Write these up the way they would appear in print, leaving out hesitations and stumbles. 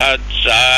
คัสสะ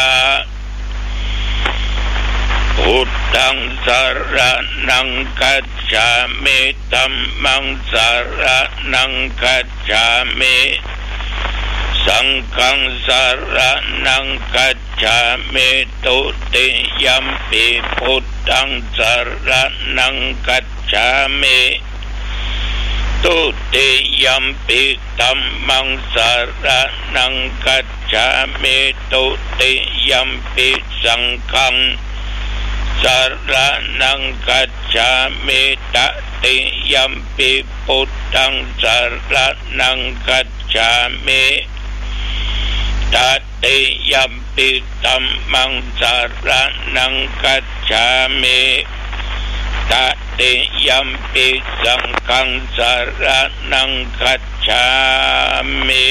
พุทธังสรณังคัจฉามิธัมมังสรณังคัจฉามิสังฆังสรณังคัจฉามิตุติยัมปิพุทธังสรณังคัจฉามิตุติยัมปิธัมมังสรณังคัจฉามิตุติยัมปิสังฆังสรณังคัจฉามิตติยัมปิพุทธังสรณังคัจฉามิตติยัมปิธัมมังสรณังคัจฉามิตติยัมปิสังฆังสรณังคัจฉามิ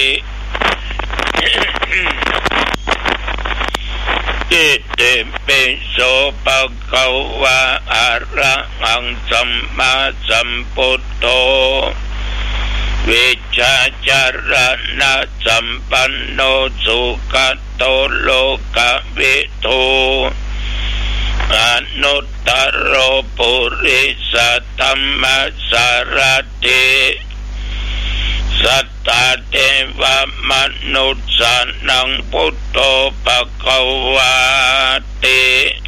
อิติปิโสภะคะวะอะระหังสัมมาสัมพุทโธวิชชาจารณะสัมปันโนสุขโตโลกวิทูอนุตตโรปุริสธัมมสารถิสัตตเทวมนุษย์สันังพุทโธภคะวะติ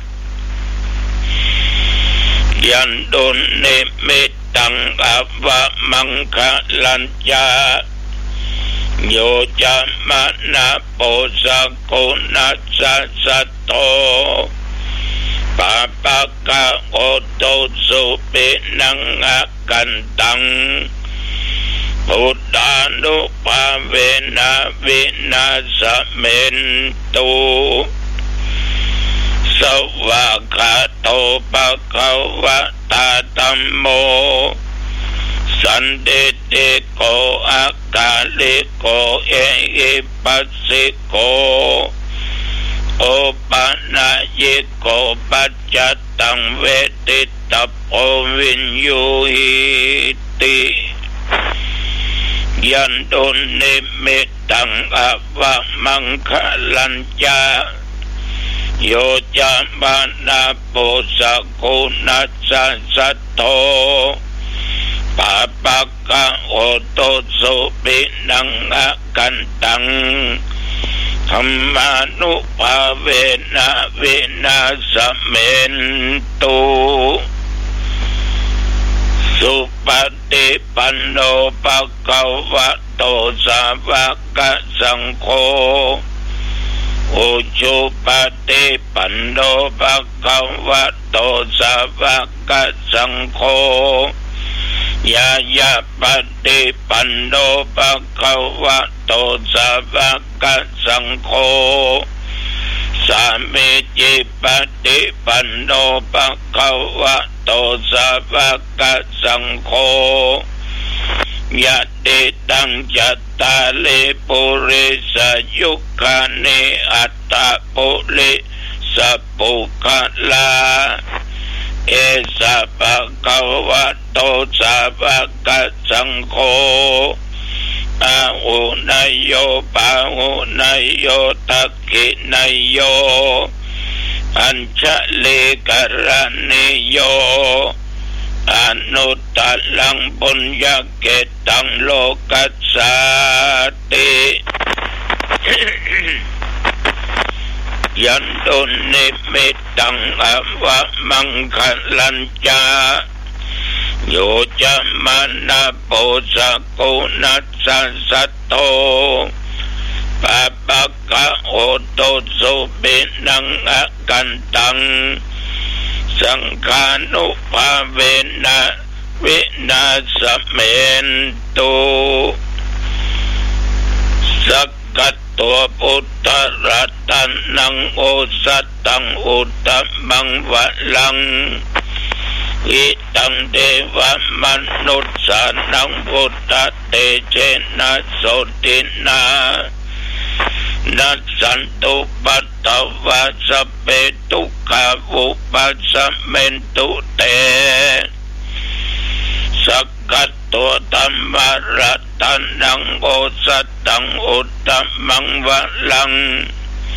ยันตุนิมิตตังอวะมังคะลัญญาโยจะมะนะโปสะโกนัสสะสัตโตปะปะกะโอโตสุปินังอะกันตังพุทธานุภาเวนะวินาศเมนตุสวากขาโตภะคะวะตาธัมโมสันติติโกอากาลิโกเอหิปัสสิโกโอปะนะยิโกปัจจตังเวทิตาโพวินยูหิติยันตุนิมิตตังอวะมังคะลัญญาโยจะมานะโปสะโกนัสสะสัตโตปะปะกะโอโตสุปินังอะกันตังธัมมานุภาเวนะวินาศเมนตุสุปฏิปันโนภะคะวะโตสาวกสังโฆอุชุปฏิปันโนภะคะวะโตสาวกสังโฆยายาปฏิปันโนภะคะวะโตสาวกสังโฆสามิจิปฏิปันโนภะคะวะโตสาวกสังโฆยะติตังจัตตาลิปุริสยุคานิอัตตปุริสปุคลาเอสะภะคะวะโตสาวกสังโฆอาหุนายโยปาหุนายโยทักขินายโยอัญชลิกรณิโยอนุตตลังปุญญเกตังโลกัสสาติยันตุนิมิตตังอวะมังคะลัญญาโยจะมานะโปสะโกนัสสะสัตโตปะปะกะโอโตสุปินังอะกันตังสังฆานุภาเวนะวินาศเมนตุสักกัตตัวพุทธรัตนังโอสัตตังอุตตมังวะลังอิตังเทวมนุษย์สานังพุทธเตเจนะโสตินานัสสันตุปัตตวะสัพเพทุกขาวุปัสสะเมนตุเตสักกัตตัวธัมมรัตนังโอสัตตังอุตตมังวะลัง